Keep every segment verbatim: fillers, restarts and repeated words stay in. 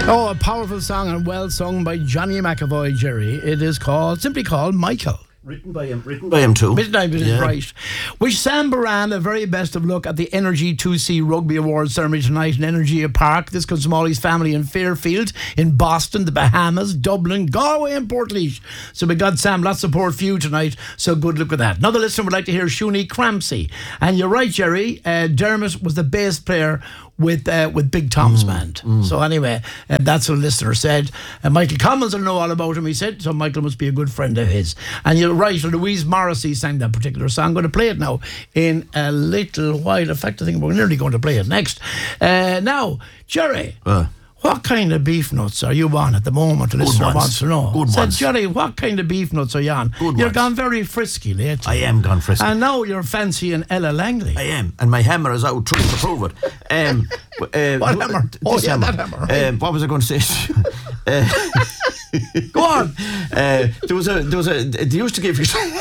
Oh, a powerful song and well sung by Johnny McAvoy, Jerry. It is called, simply called Michael. Written by him, written by him too. Midnight is Yeah. right. Wish Sam Baran the very best of luck at the Energy two C Rugby Awards ceremony tonight in Energy Park. This comes from all his family in Fairfield, in Boston, the Bahamas, Dublin, Galway and Portlaoise. So we got Sam, lots of support for you tonight, so good luck with that. Another listener would like to hear Shuni Crampsey. And you're right, Jerry, uh, Dermot was the bass player with uh, with Big Tom's mm, band. Mm. So anyway, uh, that's what a listener said. Uh, Michael Commons will know all about him, he said, so Michael must be a good friend of his. And you're right, Louise Morrissey sang that particular song. I'm going to play it now in a little while. In fact, I think we're nearly going to play it next. Uh, now, Jerry, uh. what kind of beef nuts are you on at the moment? The listener ones. wants to know. Good Said, ones. Jerry, what kind of beef nuts are you on? Good You're ones. gone very frisky lately. I am gone frisky. And now you're fancying Ella Langley. I am, and my hammer is out trying to prove it. Um, uh, What hammer? This Oh, yeah, hammer. that hammer, right. Um, what was I going to say? uh, Go on. Uh, there was a, there was a. They used to give.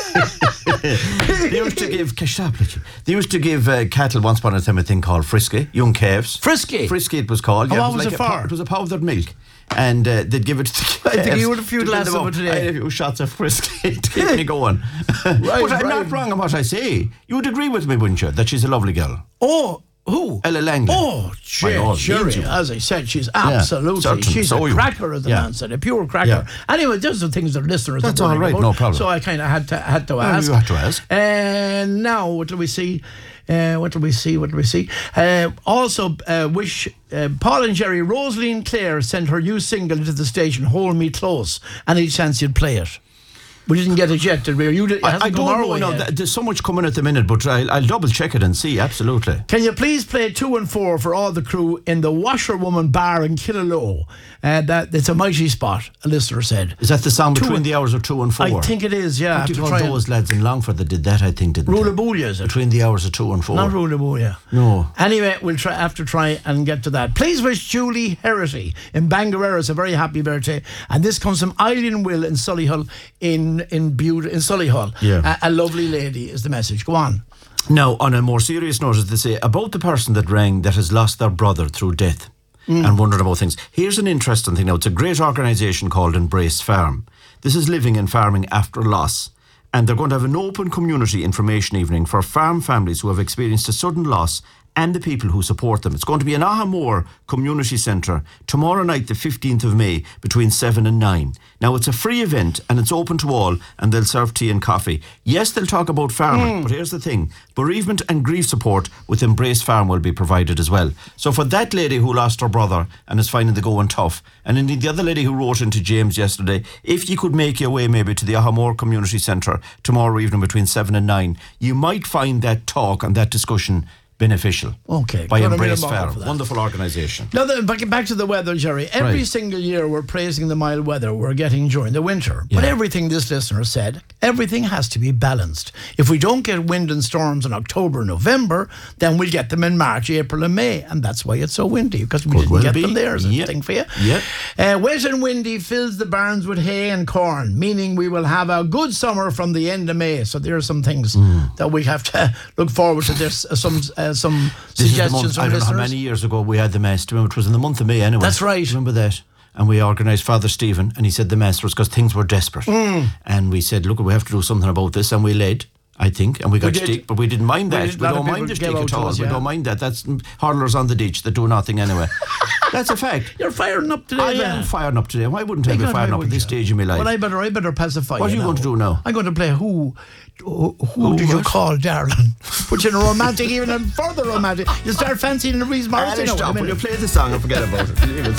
they used to give. They used to give uh, cattle once upon a time a thing called frisky, young calves. Frisky? Frisky, it was called. And Yeah, what was like it a for? pow- it was a powdered milk. And uh, they'd give it to the calves. I think you had a few to build glasses them of up. it today. I had a few shots of frisky to keep me going. Right, but I'm right. not wrong in what I say. You would agree with me, wouldn't you, that she's a lovely girl? Oh, who? Ella Langley. Oh, My God, Jerry, me too. as I said, she's absolutely, certainly. she's So a you. cracker, as the Yeah. man said, a pure cracker. Yeah. Anyway, those are the things that listeners That's are all worrying right, about, no problem. So I kind of had to had to ask. you had to ask. And now, what do we see? Uh, what do we see? What do we see? Uh, also, uh, wish uh, Paul and Jerry, Rosaline Clare sent her new single into the station, Hold Me Close. Any chance you'd play it? We didn't get it yet, did we? You did, it I, hasn't I come don't our know. way No, yet. th- there's so much coming at the minute, but I'll, I'll double check it and see. Absolutely. Can you please play two and four for all the crew in the Washerwoman Bar in Killaloe? Uh, that it's a mighty spot, a listener said. Is that the song Two between and- the hours of two and four? I think it is, yeah. I I have think to it was try and- those lads in Longford that did that, I think, didn't they? Rulabulia, is it? Between the hours of two and four. Not Rulabulia. No. Anyway, we'll try have to try and get to that. Please wish Julie Herity in Bangareras a very happy birthday. And this comes from Eileen Will in Solihull in in Bute, in Solihull. Yeah. A, a lovely lady is the message. Go on. Now, on a more serious note, as they say, about the person that rang that has lost their brother through death mm. and wondered about things. Here's an interesting thing now. It's a great organisation called Embrace Farm. This is living and farming after loss. And they're going to have an open community information evening for farm families who have experienced a sudden loss and the people who support them. It's going to be in Ahamore Community Centre tomorrow night, the fifteenth of May, between seven and nine. Now, it's a free event and it's open to all, and they'll serve tea and coffee. Yes, they'll talk about farming, mm. but here's the thing. Bereavement and grief support with Embrace Farm will be provided as well. So for that lady who lost her brother and is finding the going tough, and indeed the other lady who wrote into James yesterday, if you could make your way maybe to the Ahamore Community Centre tomorrow evening between seven and nine, you might find that talk and that discussion beneficial. Okay. By Got a Embrace million more for Farm. that. Wonderful organisation. Now, then, back, back to the weather, Jerry. Every Right. single year we're praising the mild weather we're getting during the winter. But Yeah. everything this listener said, everything has to be balanced. If we don't get wind and storms in October, November, then we'll get them in March, April and May. And that's why it's so windy, because we Could didn't well get be. them there. Is a Yep. thing for you? Yep. Uh, wet and windy fills the barns with hay and corn, meaning we will have a good summer from the end of May. So there are some things Mm. that we have to look forward to. There's uh, some, uh, some This is the suggestions month, from I don't know listeners. how many years ago we had the Mass. Do you remember? It was in the month of May anyway. That's right. Remember that? And we organised Father Stephen, and he said the Mass was because things were desperate. Mm. And we said, look, we have to do something about this, and we led, I think, and we got did. stick, but we didn't mind We that. did. We A lot don't of mind the people stick gave out at to all. us, We yeah. don't mind that. That's mm, hurlers on the ditch that do nothing anyway. That's a fact. You're firing up today. I yeah. am firing up today. Why wouldn't I be God, firing why up at wouldn't this you? stage in my life? Well, I better, I better pacify What you are you now. going to do now? I'm going to play Who, Who, who, Who did you what? call, darling? Put you in a romantic, even a further romantic. You start fancying Louise Morrissey. Alice, now, stop. wait a Will you minute. play the song and forget about it?